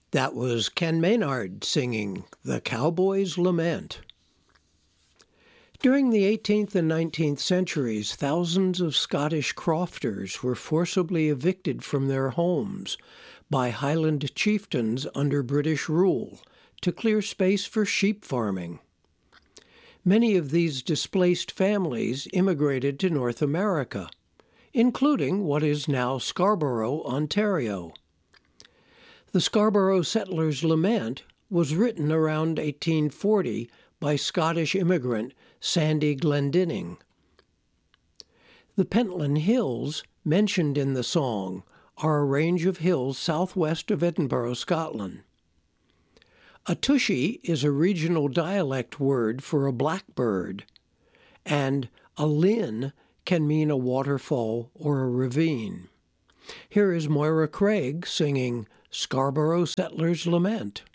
That was Ken Maynard singing The Cowboy's Lament. During the 18th and 19th centuries, thousands of Scottish crofters were forcibly evicted from their homes by Highland chieftains under British rule to clear space for sheep farming. Many of these displaced families immigrated to North America, including what is now Scarborough, Ontario. The Scarborough Settlers' Lament was written around 1840 by Scottish immigrant Sandy Glendinning. The Pentland Hills, mentioned in the song, are a range of hills southwest of Edinburgh, Scotland. A tushy is a regional dialect word for a blackbird, and a linn can mean a waterfall or a ravine. Here is Moira Craig singing Scarborough Settlers' Lament.